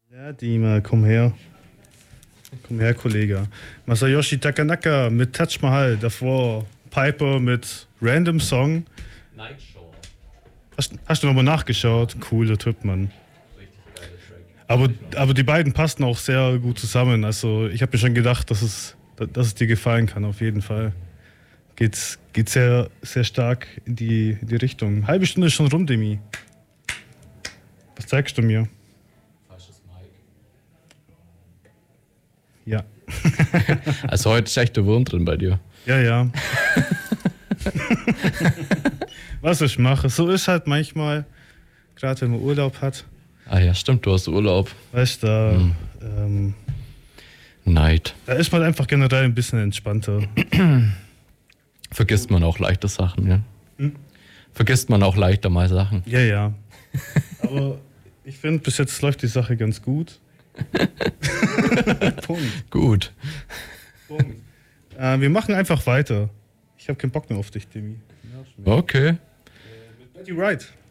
Ja, Dima, komm her. Komm her, Kollege. Masayoshi Takanaka mit Touch Mahal. Davor Piper mit Random Song. Night Show. Hast du nochmal nachgeschaut? Cooler Typ, Mann. Richtig geiler Track. Aber die beiden passen auch sehr gut zusammen. Also ich habe mir schon gedacht, dass es dir gefallen kann, auf jeden Fall. Geht sehr, sehr stark in die Richtung. Halbe Stunde ist schon rum, Demi. Was zeigst du mir? Falsches Mic. Ja. Also heute ist echt der Wurm drin bei dir. Ja. Was ich mache, so ist halt manchmal, gerade wenn man Urlaub hat. Ah ja, stimmt, du hast Urlaub. Weißt du, Neid. da ist man einfach generell ein bisschen entspannter. Vergisst man auch leichter Sachen, ja. Vergisst man auch leichter mal Sachen. Ja. Aber ich finde, bis jetzt läuft die Sache ganz gut. Punkt. Gut. Wir machen einfach weiter. Ich habe keinen Bock mehr auf dich, Demi. Okay. Mit Betty Wright.